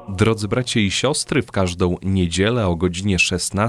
Drodzy bracia i siostry, w każdą niedzielę o godzinie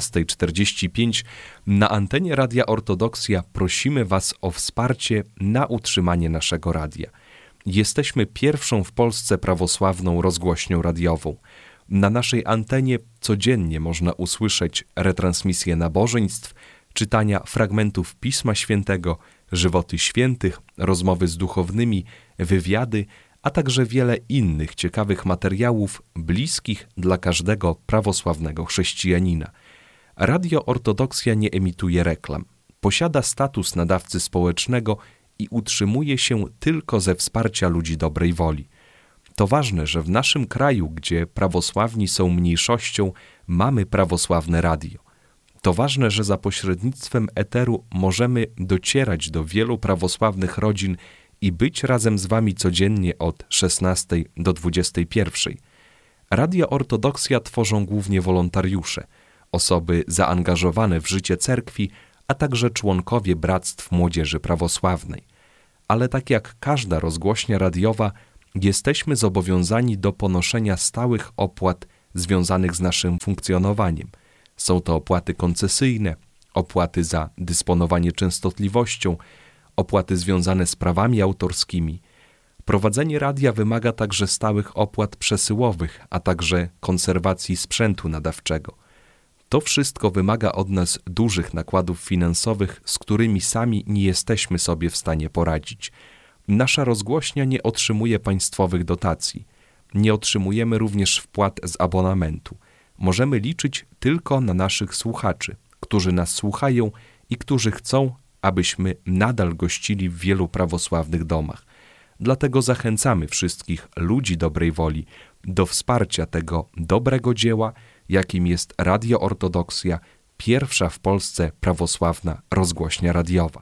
16:45 na antenie Radia Ortodoksja prosimy Was o wsparcie na utrzymanie naszego radia. Jesteśmy pierwszą w Polsce prawosławną rozgłośnią radiową. Na naszej antenie codziennie można usłyszeć retransmisje nabożeństw, czytania fragmentów Pisma Świętego, żywoty świętych, rozmowy z duchownymi, wywiady, a także wiele innych ciekawych materiałów bliskich dla każdego prawosławnego chrześcijanina. Radio Ortodoksja nie emituje reklam. Posiada status nadawcy społecznego i utrzymuje się tylko ze wsparcia ludzi dobrej woli. To ważne, że w naszym kraju, gdzie prawosławni są mniejszością, mamy prawosławne radio. To ważne, że za pośrednictwem eteru możemy docierać do wielu prawosławnych rodzin i być razem z Wami codziennie od 16 do 21. Radio Ortodoksja tworzą głównie wolontariusze, osoby zaangażowane w życie cerkwi, a także członkowie bractw młodzieży prawosławnej. Ale tak jak każda rozgłośnia radiowa, jesteśmy zobowiązani do ponoszenia stałych opłat związanych z naszym funkcjonowaniem. Są to opłaty koncesyjne, opłaty za dysponowanie częstotliwością, opłaty związane z prawami autorskimi. Prowadzenie radia wymaga także stałych opłat przesyłowych, a także konserwacji sprzętu nadawczego. To wszystko wymaga od nas dużych nakładów finansowych, z którymi sami nie jesteśmy sobie w stanie poradzić. Nasza rozgłośnia nie otrzymuje państwowych dotacji. Nie otrzymujemy również wpłat z abonamentu. Możemy liczyć tylko na naszych słuchaczy, którzy nas słuchają i którzy chcą, abyśmy nadal gościli w wielu prawosławnych domach. Dlatego zachęcamy wszystkich ludzi dobrej woli do wsparcia tego dobrego dzieła, jakim jest Radio Ortodoksja, pierwsza w Polsce prawosławna rozgłośnia radiowa.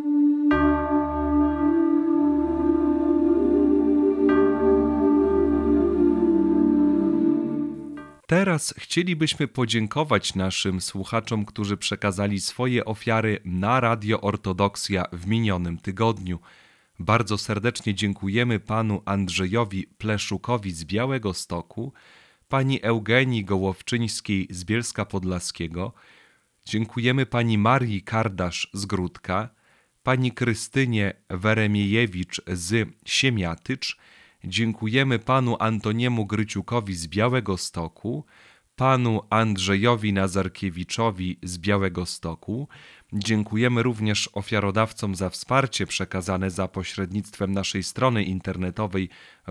Teraz chcielibyśmy podziękować naszym słuchaczom, którzy przekazali swoje ofiary na Radio Ortodoksja w minionym tygodniu. Bardzo serdecznie dziękujemy panu Andrzejowi Pleszukowi z Białegostoku, pani Eugenii Gołowczyńskiej z Bielska Podlaskiego, dziękujemy pani Marii Kardasz z Gródka, pani Krystynie Weremiejewicz z Siemiatycz, dziękujemy panu Antoniemu Gryciukowi z Białegostoku, panu Andrzejowi Nazarkiewiczowi z Białegostoku. Dziękujemy również ofiarodawcom za wsparcie przekazane za pośrednictwem naszej strony internetowej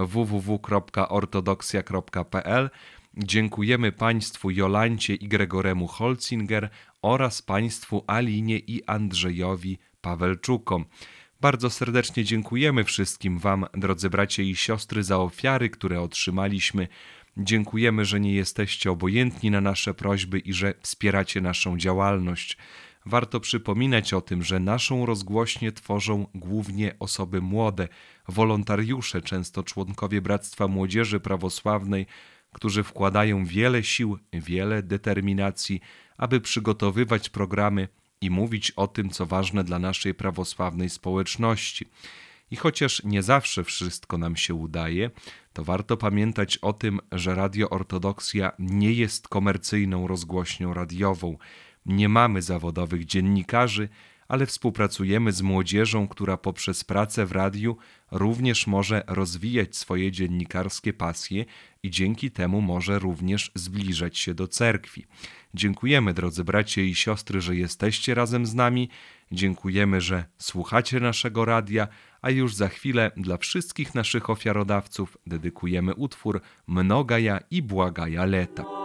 www.ortodoksja.pl. Dziękujemy państwu Jolancie i Gregoremu Holzinger oraz państwu Alinie i Andrzejowi Pawelczukom. Bardzo serdecznie dziękujemy wszystkim Wam, drodzy bracia i siostry, za ofiary, które otrzymaliśmy. Dziękujemy, że nie jesteście obojętni na nasze prośby i że wspieracie naszą działalność. Warto przypominać o tym, że naszą rozgłośnię tworzą głównie osoby młode, wolontariusze, często członkowie Bractwa Młodzieży Prawosławnej, którzy wkładają wiele sił, wiele determinacji, aby przygotowywać programy i mówić o tym, co ważne dla naszej prawosławnej społeczności. I chociaż nie zawsze wszystko nam się udaje, to warto pamiętać o tym, że Radio Ortodoksja nie jest komercyjną rozgłośnią radiową. Nie mamy zawodowych dziennikarzy, ale współpracujemy z młodzieżą, która poprzez pracę w radiu również może rozwijać swoje dziennikarskie pasje i dzięki temu może również zbliżać się do cerkwi. Dziękujemy, drodzy bracia i siostry, że jesteście razem z nami. Dziękujemy, że słuchacie naszego radia, a już za chwilę dla wszystkich naszych ofiarodawców dedykujemy utwór Mnogaja i Błagaja Leta.